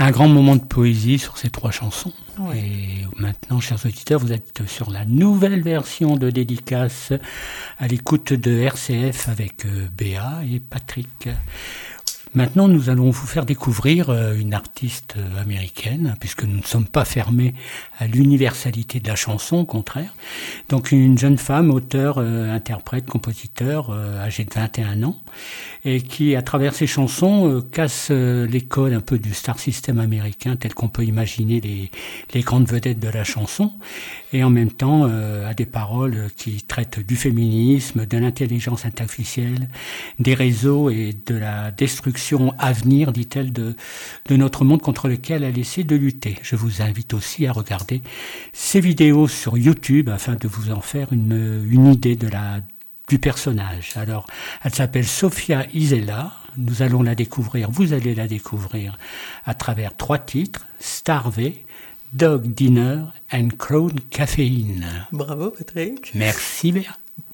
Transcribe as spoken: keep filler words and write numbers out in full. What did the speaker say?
un grand moment de poésie sur ces trois chansons. Oui. Et maintenant, chers auditeurs, vous êtes sur la nouvelle version de Dédicace à l'écoute de R C F avec euh, Béa et Patrick. Maintenant, nous allons vous faire découvrir euh, une artiste euh, américaine, puisque nous ne sommes pas fermés à l'universalité de la chanson, au contraire. Donc une jeune femme, auteure, euh, interprète, compositeur, euh, âgée de vingt et un ans, et qui, à travers ses chansons, euh, casse euh, les codes un peu du star system américain, tel qu'on peut imaginer les, les grandes vedettes de la chanson, et en même temps euh, a des paroles qui traitent du féminisme, de l'intelligence artificielle, des réseaux et de la destruction à venir, dit-elle, de, de notre monde contre lequel elle essaie de lutter. Je vous invite aussi à regarder ces vidéos sur YouTube afin de vous en faire une, une idée de la, du personnage. Alors, elle s'appelle Sofia Isela. Nous allons la découvrir, vous allez la découvrir à travers trois titres, Starvey, Dog Dinner and Crown Caffeine. Bravo Patrick. Merci Béa.